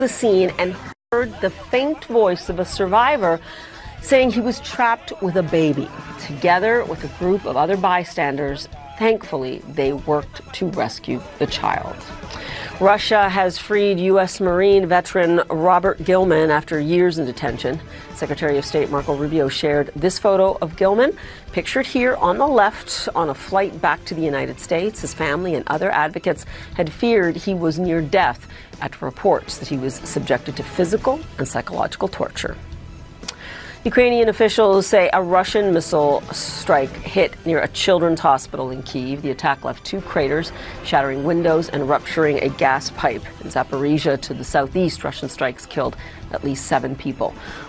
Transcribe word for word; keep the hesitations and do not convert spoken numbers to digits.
The scene and heard the faint voice of a survivor saying he was trapped with a baby. Together with a group of other bystanders, thankfully, they worked to rescue the child. Russia has freed U S Marine veteran Robert Gilman after years in detention. Secretary of State Marco Rubio shared this photo of Gilman, pictured here on the left, on a flight back to the United States. His family and other advocates had feared he was near death after reports that he was subjected to physical and psychological torture. Ukrainian officials say a Russian missile strike hit near a children's hospital in Kyiv. The attack left two craters, shattering windows and rupturing a gas pipe. In Zaporizhia to the southeast, Russian strikes killed at least seven people.